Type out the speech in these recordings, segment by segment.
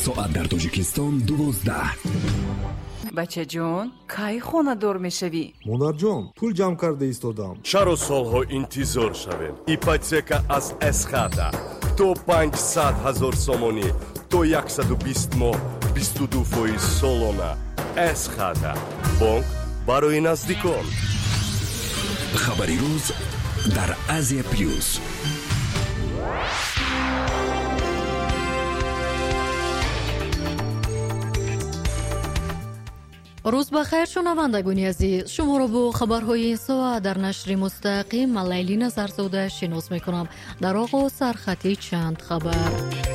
ساعت در تاجیکستان 12. بچه جون کی خونه دور میشوی؟ مونار جون پول جمع کرده ایستادم. چرا سالها انتظار شویم؟ ایپاتека از اسخاتا تو 500,000 сомони то 120 моҳ 22% солона. اسخاتا бонк барои наздикон. خبری روز در آسیا پلیوس. روز بخیر شنوندگان عزیز، شما را با خبرهای این ساعت در نشر مستقیم من لیلی نظرزاده شناس میکنم. در آغاز سرخطی چند خبر.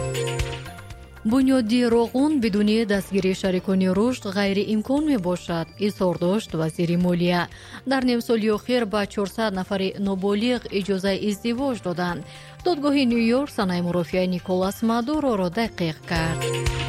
بنیادی روغن بدون دستگیری شریکان رشد غیر امکان می باشد، اظهار داشت وزیر مالیه. در نیم سال اخیر با 400 نفر نابالغ اجازه ازدواج دادند. دادگاه نیویورک صحنه مرافعه نیکولاس مادورو را تحقیق کرد.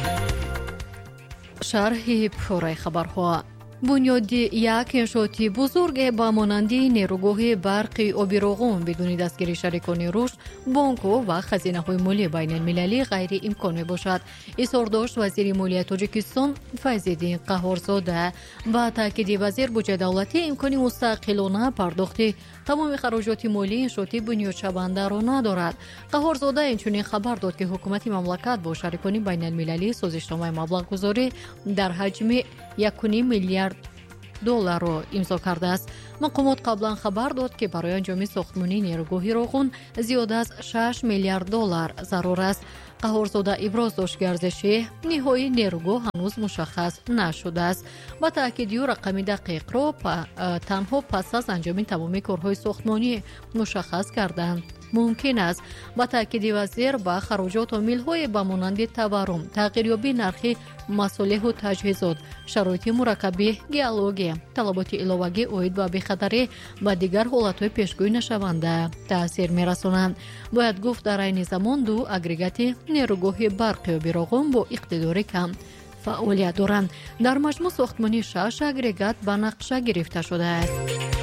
شرح پاره خبرها. بنیادی یک انشاءاتی بزرگ با مانندی نیروگاه برق آبی روغن بدون دستگیری شریکان رشد، بانک‌ها و خزینه‌های مالی بین المللی غیر امکان میباشد، اظهار داشت وزیر مالیه تاجیکستان فیض‌الدین قهارزاده. با تاکید وزیر بودجه دولتی امکان مستقلانه پرداخت تمام خراجات مالی انشاءاتی بنیاد شونده را ندارد. قهارزاده اینچنین خبر داد که حکومت مملکت با شریکان بین المللی سازشنامه مبلغ گذاری در حجم 1.5 میلیارد دلار را امضا کرده است. مقامات قبلا خبر داد که برای انجام ساختمانی نیروگاه روغن زیاد از 6 میلیارد دلار ضرور است. قهارزاده ابراز داشت که ارزش نهایی نیروگاه هنوز مشخص نشده است. با تاکید او رقم دقیق را تنها پس از انجام تمام کارهای ساختمانی مشخص کردند ممکن است. با تاکید وزیر با خراجات و میل‌های با مانند تورم، تغییریابی نرخ مصالح و تجهیزات، شرایط مرکب گیولوژی، طلبات علاوه‌ای عاید به بی‌خطری و دیگر حالت‌های پیشگویی نشونده تاثیر می‌رسانند. باید گفت در این زمان دو اگریگات نیروگاه برقی آبی روغن با اقتدار کم فعالیت دارند. در مجموع ساختمانی 6 اگریگات به نقشه گرفته شده است.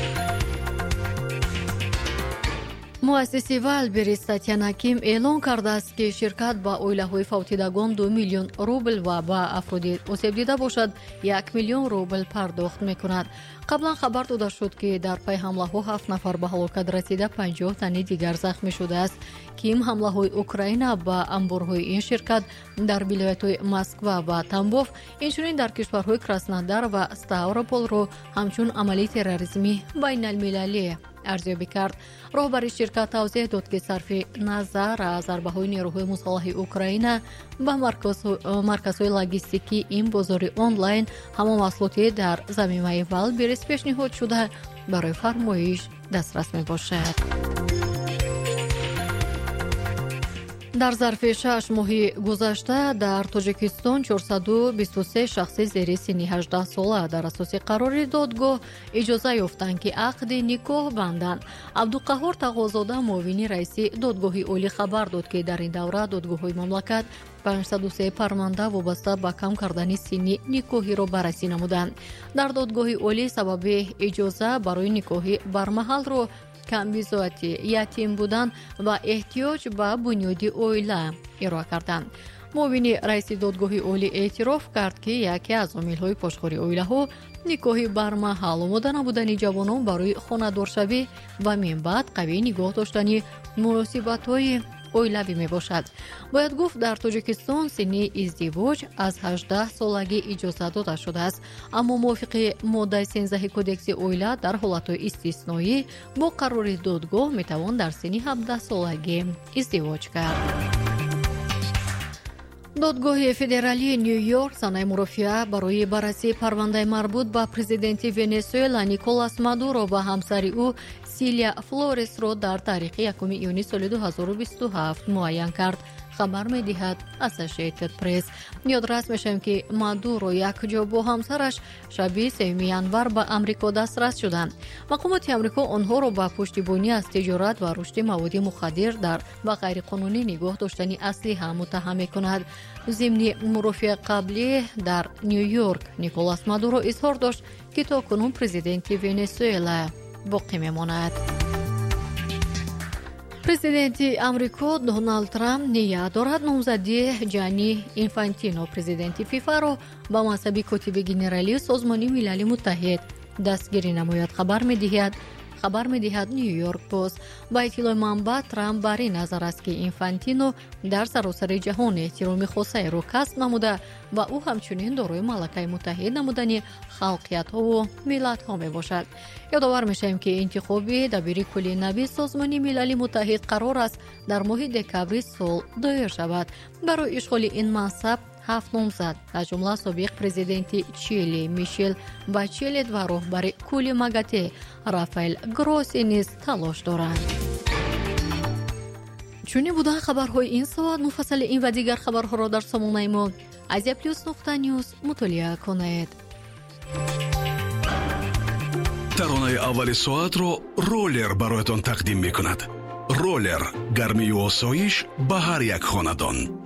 مؤسسه والبریس تاتیانا حکیم اعلان کرده است که شرکت با اویله‌های فوتیدگان 2 میلیون روبل و با افرادی آسیب دیده باشد 1 میلیون روبل پرداخت میکند. قبلا خبر داده شد که در پی حمله ها 7 نفر به هلاکت رسیده، 50 تن دیگر زخمی شده است. که این حمله های اوکراین با انبارهای این شرکت در ولایت‌های مسکو و تامبوف، اینچنین در کشورهای کراسنودار و ستاوروپول را همچون عملی تروریسمی بین المللی ارزیابی کرد. رهبر شرکت توضیح داد که صرف نظر از ضربه‌های نیروهای مسلح اوکراین به مرکزهای لوجستیکی این بازار آنلاین همه محصولات در زمینه والبریس پیشنهاد شده برای فرمایش دسترس میباشد. در ظرف 6 ماه گذشته در تاجیکستان 423 شخص زیر سن 18 ساله در اساس قرار دادگاه اجازه یافتند که عقد نکاح بندند. عبدالقهار تقوازاده معاون رئیس دادگاه عالی خبر داد که در این دوره دادگاه‌های مملکت 503 فرمانده وابسته به کم کردن سن نکاحی را بررسی نمودند. در دادگاه عالی سبب اجازه برای نکاح برمحل را کمبیزاتی، یتیم بودن و احتیاج به بنیادی اویله ارائه کردند. معاون رئیس دادگاه عالی اعتراف کرد که یکی از عامل‌های پشتکار اویله ها نکاح برمحل آماده نبودن جوانان برای خانه‌دارشوی و من بعد قوی نگاه داشتن مناسبت‌های اویلوی می باشد. باید گفت در تاجیکستان سن ازدواج از 18 سالگی اجازه داده شده است، اما موافق ماده 13 کدکس اویله در حالت‌های استثنایی با قرار دادگاه می توان در سن 17 سالگی ازدواج کرد. دادگاه فدرالی نیویورک صحنه مرافعه برای بررسی پرونده مربوط به پرزیدنت ونزوئلا نیکولاس مادورو و همسر او سیلیا فلورس را در تاریخ 1 یونی سال 2027 معین کرد. خبر می‌دهد اسوسییتد پرس. یادآور می‌شویم که مادورو یک جا با همسرش شب 3 ینور به آمریکا دسترس شدند. مقامات آمریکا آنها را با پشتیبانی از تجارت و رشد مواد مخدر در و غیر قانونی نگاه داشتن اسلحه متهم می‌کند. ضمن مرافع قبلی در نیویورک نیکولاس مادورو اظهار داشت که تاکنون پرزیدنت ونزوئلا باقی می‌ماند. президенти амрико Доналд Трамп ният дорад номзадии Ҷанни Инфантино президенти ФИФА-ро ба мансаби котиби генералии Созмони Милали Муттаҳид дастгирӣ намояд. хабар медиҳад Нью-Йорк Пост. ба иттилои манбаъ, Трамп бар ин назар аст ки Инфантино дар саросари ҷаҳон эҳтироми хосаеро касб намуда ва ӯ ҳамчунин дорои малакаи муттаҳид намудани халқиятҳову миллатҳо мебошад. ёдовар мешавем ки интихоби дабири кулли навии Созмони Милали Муттаҳид қарор аст дар моҳи декабри сол доир шавад. барои ишғоли ин мансаб 7 номзад аз ҷумла собиқ президенти Чили Мишел Бачелет ва роҳбари кулли МАГАТЭ Рафаэл Гросси низ талош доранд. чунин буданд хабарҳои ин соат. муфассали ин ва дигар хабарҳоро дар сомонаи мо Asia+.news мутолиа кунед. таронаи аввали соатро ролер бароятон тақдим мекунад. ролер гармию осоиш ба ҳар як хонадон.